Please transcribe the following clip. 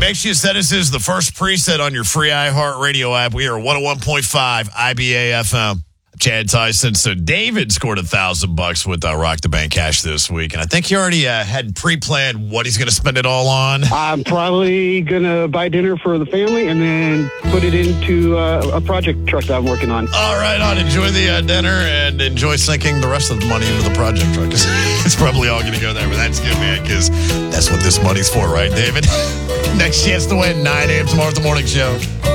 make sure you set us as the first preset on your free iHeartRadio app. We are 101.5 IBA FM. Chad Tyson. So David scored $1,000 with Rock the Bank Cash this week, and I think he already had pre-planned what he's going to spend it all on. I'm probably going to buy dinner for the family and then put it into a project truck that I'm working on. All right, on. Enjoy the dinner and enjoy sinking the rest of the money into the project truck. It's probably all going to go there, but that's good, man, because that's what this money's for, right, David? Next chance to win, 9 a.m. tomorrow at the morning show.